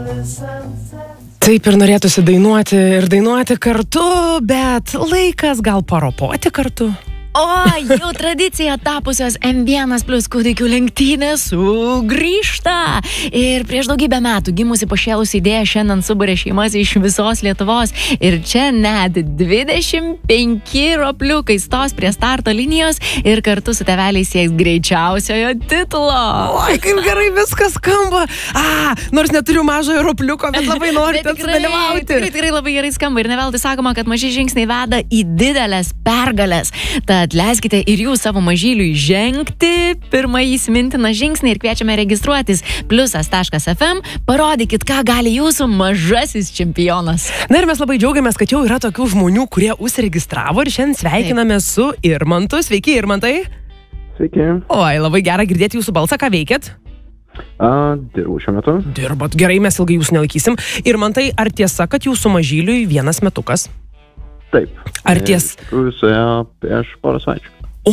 Taip ir norėtųsi dainuoti kartu, bet laikas gal paropoti kartu. O, jau tradicija tapusios M1 plus kūdikių lenktynės sugrįžta. Ir prieš daugybę metų gimusi pašėlusi idėja šiandien suburė šeimas iš visos Lietuvos. Ir čia net 25 ropliukai stos prie starto linijos ir kartu su tėveliais sieks greičiausiojo titulo. Oi, kaip gerai viskas skamba. Nors neturiu mažojo ropliuko, bet labai noriu ten sudalyvauti. Tikrai labai gerai skamba ir neveltui sakoma, kad maži žingsniai veda į didelės pergalės. Tad leiskite ir jūs savo mažyliui žengti pirmąjį įsimintiną žingsnį ir kviečiame registruotis pliusas.fm. Parodykit, ką gali jūsų mažasis čempionas. Na ir mes labai džiaugiamės, kad jau yra tokių žmonių, kurie užsiregistravo ir šiandien sveikiname su Irmantu. Sveiki, Irmantai. Sveiki. Oi, labai gera girdėti jūsų balsą. Ką veikėt? Dirbu šiuo metu. Dirbat, gerai, mes ilgai jūs nelaikysim. Irmantai, ar tiesa, kad jūsų mažyliui 1 metukas? Taip. Ar ties? Visoje prieš porą savaičių.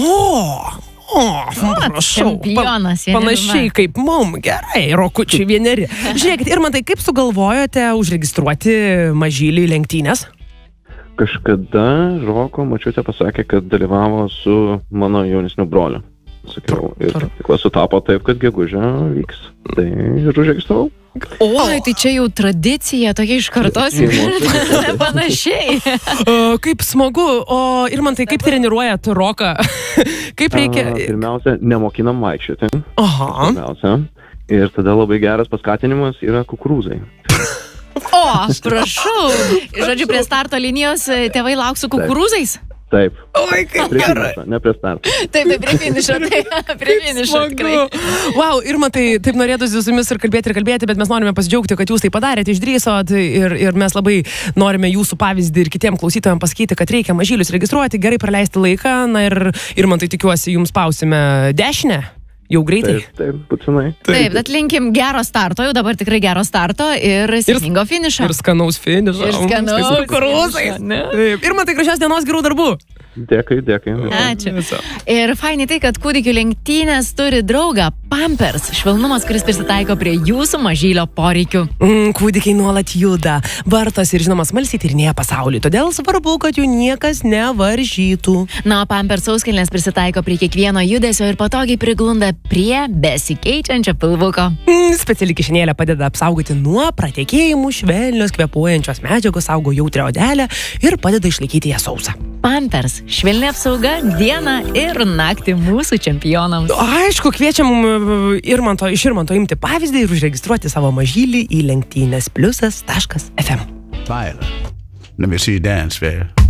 Prašau. Čempionas, Panašiai kaip mum. Gerai, rokučiai 1. Žiūrėkit, Irmantai, kaip sugalvojote užregistruoti mažylį į lenktynės? Kažkada Roko močiutė pasakė, kad dalyvavo su mano jaunesniu broliu. Sakiau, ir tikla sutapo taip, kad gegužę vyks. Tai ir užregistravau. Oi, tai čia jau tradicija, tokia iš kartos į kartą, panašiai. Kaip smagu. O Irmantai, kaip treniruojat Roką? Kaip reikia? Pirmiausia, nemokinam vaikščioti. Aha. Pirmiausia. Ir tada labai geras paskatinimas yra kukurūzai. O, prašau. Žodžiu, prie starto linijos tėvai lauks su kukurūzais? Taip. Oi, kaip gerai. Ne prie starto. Taip, prie finišo, prie finišo tikrai. Wow, Irmantai, taip norėtųsi su jumis ir kalbėti, bet mes norime pasidžiaugti, kad jūs tai padarėte, išdrįsot ir mes labai norime jūsų pavyzdį ir kitiem klausytojams pasakyti, kad reikia mažylius registruoti, gerai praleisti laiką. Na ir Irmantai, tikiuosi, jums spausime dešinę. Jau greitai? Taip, būtinai. Taip, bet linkim gero starto, jau dabar tikrai gero starto ir sėkmingo finišo. Ir skanaus finišo. Ir skanaus kukurūzais. Irmantai, gražios dienos, gerų darbų. Dėkui. Ačiū. Ir fainai tai, kad kūdikių lenktynės turi draugą Pampers. Švelnumas, kuris prisitaiko prie jūsų mažylio poreikių. Kūdikiai nuolat juda, vartosi ir žinoma smalsiai tyrinėja pasaulį. Todėl svarbu, kad jų niekas nevaržytų. Na, Pampers sauskelnės prisitaiko prie kiekvieno judesio ir patogiai priglunda prie besikeičiančio pilvuko. Speciali kišenėlė padeda apsaugoti nuo pratekėjimų, švelnios kvėpuojančios medžiagos, saugo jautrią odelę ir padeda išlaikyti ją sausą. Pampers. Švelni apsauga dieną ir naktį mūsų čempionams. Aišku, kviečiam iš Irmanto imti pavyzdį ir užregistruoti savo mažylį į lenktynės pliusas.fm. Violet, let me see you dance, fair.